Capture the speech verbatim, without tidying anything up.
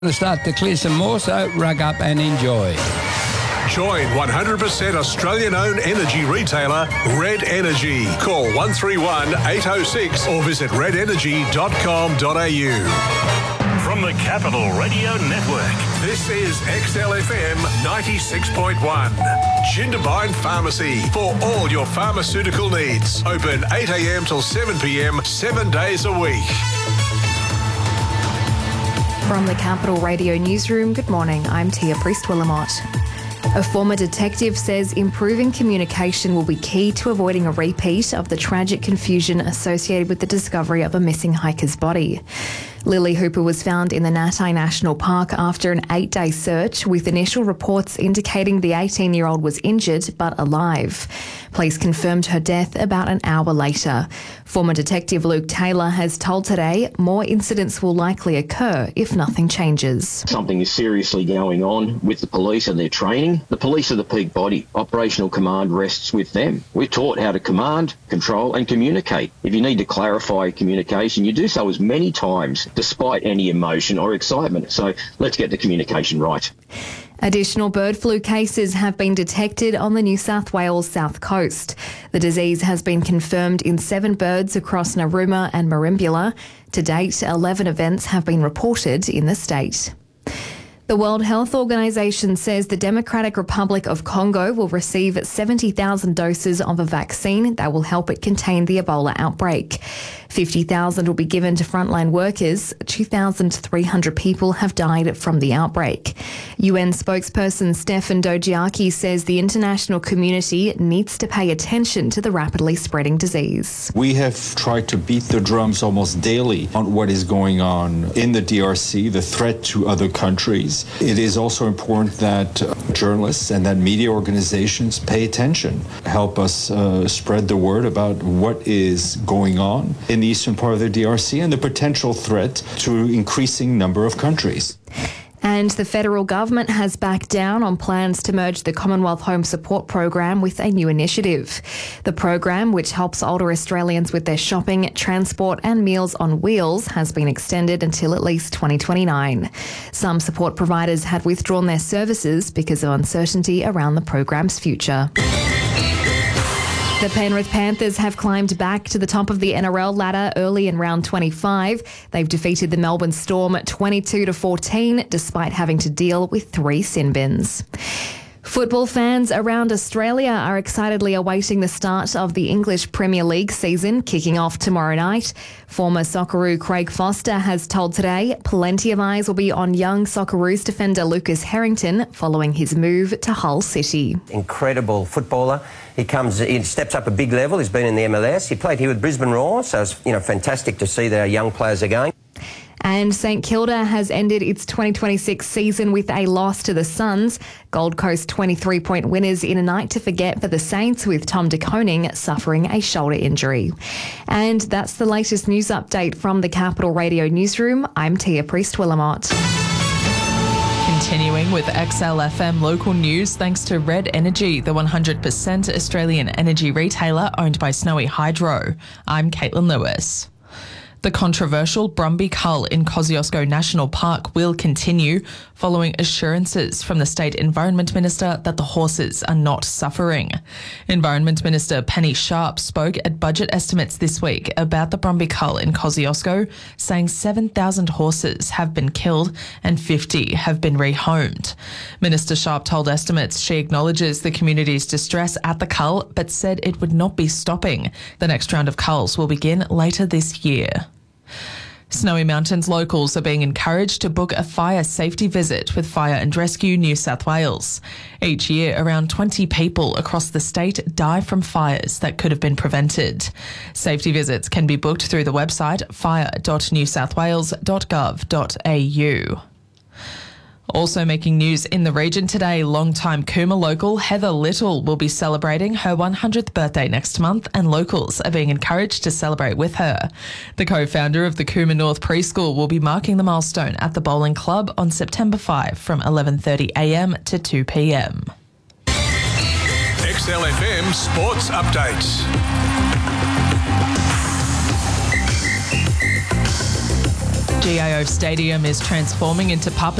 To start to clear some more, so rug up and enjoy. Join one hundred percent Australian-owned energy retailer Red Energy. Call one three one, eight oh six or visit red energy dot com dot a u. From the Capital Radio Network, this is X L F M ninety-six point one. Jindabyne Pharmacy for all your pharmaceutical needs. Open eight a.m. till seven p.m, seven days a week. From the Capital Radio Newsroom, good morning, I'm Tia Priest-Willamot. A former detective says improving communication will be key to avoiding a repeat of the tragic confusion associated with the discovery of a missing hiker's body. Lily Hooper was found in the Natai National Park after an eight-day search, with initial reports indicating the eighteen-year-old was injured but alive. Police confirmed her death about an hour later. Former Detective Luke Taylor has told Today more incidents will likely occur if nothing changes. Something is seriously going on with the police and their training. The police are the peak body. Operational command rests with them. We're taught how to command, control and communicate. If you need to clarify communication, you do so as many times despite any emotion or excitement. So let's get the communication right. Additional bird flu cases have been detected on the New South Wales south coast. The disease has been confirmed in seven birds across Narooma and Merimbula. To date, eleven events have been reported in the state. The World Health Organization says the Democratic Republic of Congo will receive seventy thousand doses of a vaccine that will help it contain the Ebola outbreak. fifty thousand will be given to frontline workers. two thousand three hundred people have died from the outbreak. U N spokesperson Stefan Dogiaki says the international community needs to pay attention to the rapidly spreading disease. We have tried to beat the drums almost daily on what is going on in the D R C, the threat to other countries. It is also important that uh, journalists and that media organizations pay attention, help us uh, spread the word about what is going on in the eastern part of the D R C and the potential threat to increasing number of countries. And the federal government has backed down on plans to merge the Commonwealth Home Support Program with a new initiative. The program, which helps older Australians with their shopping, transport and meals on wheels, has been extended until at least twenty twenty-nine. Some support providers had withdrawn their services because of uncertainty around the program's future. The Penrith Panthers have climbed back to the top of the N R L ladder early in round twenty-five. They've defeated the Melbourne Storm twenty-two to fourteen, despite having to deal with three sin bins. Football fans around Australia are excitedly awaiting the start of the English Premier League season, kicking off tomorrow night. Former Socceroo Craig Foster has told Today plenty of eyes will be on young Socceroos defender Lucas Harrington following his move to Hull City. Incredible footballer. He comes, he steps up a big level. He's been in the M L S. He played here with Brisbane Roar, so it's, you know, fantastic to see that our young players are going. And St Kilda has ended its twenty twenty-six season with a loss to the Suns. Gold Coast twenty-three point winners in a night to forget for the Saints, with Tom De Koning suffering a shoulder injury. And that's the latest news update from the Capital Radio Newsroom. I'm Tia Priest-Willamot. Continuing with X L F M local news, thanks to Red Energy, the one hundred percent Australian energy retailer owned by Snowy Hydro. I'm Caitlin Lewis. The controversial Brumby Cull in Kosciuszko National Park will continue following assurances from the State Environment Minister that the horses are not suffering. Environment Minister Penny Sharp spoke at budget estimates this week about the Brumby Cull in Kosciuszko, saying seven thousand horses have been killed and fifty have been rehomed. Minister Sharp told estimates she acknowledges the community's distress at the cull, but said it would not be stopping. The next round of culls will begin later this year. Snowy Mountains locals are being encouraged to book a fire safety visit with Fire and Rescue New South Wales. Each year, around twenty people across the state die from fires that could have been prevented. Safety visits can be booked through the website fire dot new south wales dot gov dot a u. Also making news in the region today, longtime Cooma local Heather Little will be celebrating her one hundredth birthday next month, and locals are being encouraged to celebrate with her. The co-founder of the Cooma North Preschool will be marking the milestone at the Bowling Club on September fifth from eleven thirty a m to two p m. X L F M Sports Updates. G I O Stadium is transforming into Papa